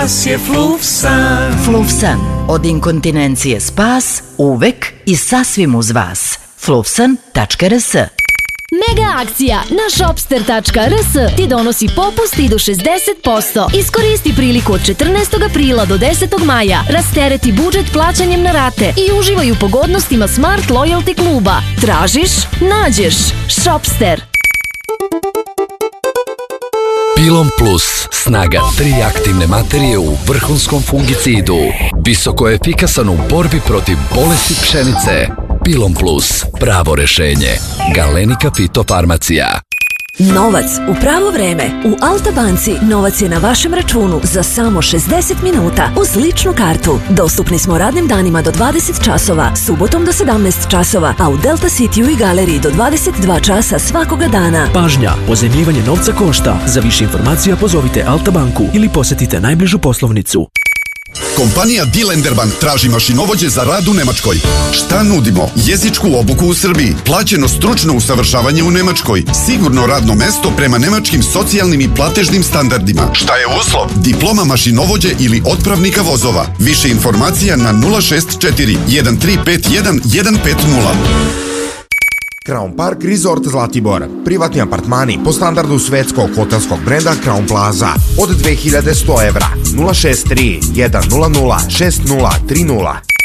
spas je Fluvsan. Fluvsan, od inkontinencije spas, uvek i sasvim uz vas. Fluvsan.rs. Mega akcija na shopster.rs ti donosi popust i do 60%. Iskoristi priliku od 14. aprila do 10. maja. Rastereti budžet plaćanjem na rate i uživaj u pogodnostima Smart Loyalty kluba. Tražiš, nađeš. Shopster. Pilom Plus, snaga 3 aktivne materije u vrhunskom fungicidu. Visoko efikasan u borbi protiv bolesti pšenice. Pilom Plus, pravo rešenje. Galenika fitofarmacija. Novac u pravo vreme. U Alta banci novac je na vašem računu za samo 60 minuta uz ličnu kartu. Dostupni smo radnim danima do 20 časova, subotom do 17 časova, a u Delta Cityu i galeriji do 22 časa svakoga dana. Pažnja, pozajmljivanje novca košta. Za više informacija pozovite Alta banku ili posetite najbližu poslovnicu. Kompanija Die Lenderbank traži mašinovođe za rad u Nemačkoj. Šta nudimo? Jezičku obuku u Srbiji, plaćeno stručno usavršavanje u Nemačkoj, sigurno radno mesto prema nemačkim socijalnim i platežnim standardima. Šta je uslov? Diploma mašinovođe ili otpravnika vozova. Više informacija na 064 1351 150. Crown Park Resort Zlatibor. Privatni apartmani po standardu svetskog hotelskog brenda Crown Plaza od 2100 evra. 063 100 6030.